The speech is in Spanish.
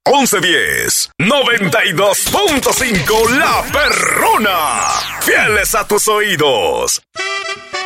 1110 92.5 La Perrona. Fieles a tus oídos.